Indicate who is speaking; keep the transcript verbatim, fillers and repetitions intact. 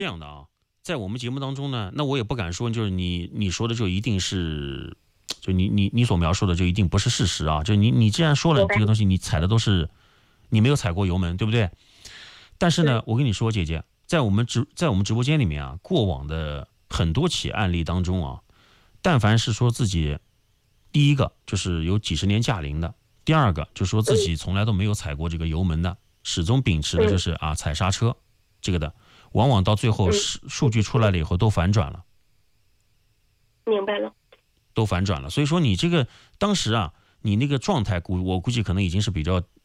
Speaker 1: 这样的啊，在我们节目当中呢，那我也不敢说，就是你你说的就一定是，就你你你所描述的就一定不是事实啊。就你你既然说了这个东西，你踩的都是你没有踩过油门，对不对？但是呢，我跟你说，姐姐，在我们直在我们直播间里面啊，过往的很多起案例当中啊，但凡是说自己第一个就是有几十年驾龄的，第二个就是说自己从来都没有踩过这个油门的，始终秉持的就是啊踩刹车这个的。往往到最后数数据出来了以后都反转了，
Speaker 2: 明白了，
Speaker 1: 都反转了。所以说你这个当时啊，你那个状态估我估计可能已经是比较